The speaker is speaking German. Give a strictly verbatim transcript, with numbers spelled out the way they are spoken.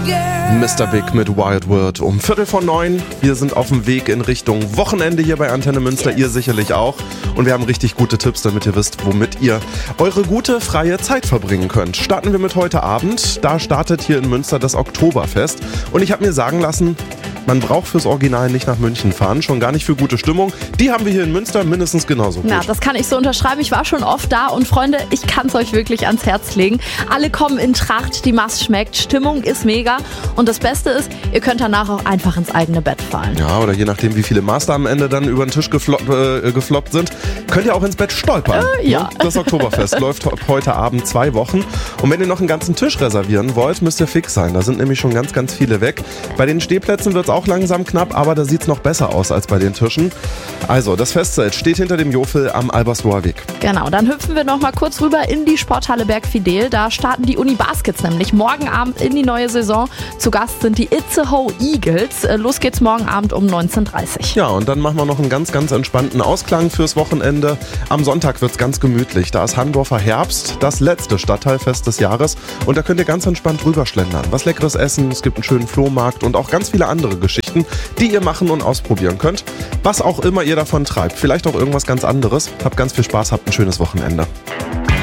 Mister Big mit Wild World um Viertel vor neun. Wir sind auf dem Weg in Richtung Wochenende hier bei Antenne Münster, ihr sicherlich auch. Und wir haben richtig gute Tipps, damit ihr wisst, womit ihr eure gute, freie Zeit verbringen könnt. Starten wir mit heute Abend. Da startet hier in Münster das Oktoberfest. Und ich habe mir sagen lassen, man braucht fürs Original nicht nach München fahren, schon gar nicht für gute Stimmung. Die haben wir hier in Münster mindestens genauso gut. Na, das kann ich so unterschreiben. Ich war schon oft da und Freunde, ich kann es euch wirklich ans Herz legen. Alle kommen in Tracht, die Mast schmeckt, Stimmung ist mega und das Beste ist, ihr könnt danach auch einfach ins eigene Bett fallen. Ja, oder je nachdem, wie viele Master am Ende dann über den Tisch gefloppt, äh, gefloppt sind, könnt ihr auch ins Bett stolpern. Äh, ja. Das Oktoberfest läuft heute Abend zwei Wochen und wenn ihr noch einen ganzen Tisch reservieren wollt, müsst ihr fix sein. Da sind nämlich schon ganz, ganz viele weg. Bei den Stehplätzen wird es auch langsam knapp, aber da sieht es noch besser aus als bei den Tischen. Also, das Festzelt steht hinter dem Jofel am Albersloher Weg. Genau, dann hüpfen wir noch mal kurz rüber in die Sporthalle Bergfidel. Da starten die Uni Baskets nämlich morgen Abend in die neue Saison. Zu Gast sind die Itzehoe Eagles. Los geht's morgen Abend um neunzehn Uhr dreißig. Ja, und dann machen wir noch einen ganz, ganz entspannten Ausklang fürs Wochenende. Am Sonntag wird's ganz gemütlich. Da ist Handorfer Herbst, das letzte Stadtteilfest des Jahres. Und da könnt ihr ganz entspannt drüber schlendern. Was Leckeres essen, es gibt einen schönen Flohmarkt und auch ganz viele andere Geschichten, die ihr machen und ausprobieren könnt. Was auch immer ihr davon treibt. Vielleicht auch irgendwas ganz anderes. Habt ganz viel Spaß, habt ein schönes Wochenende.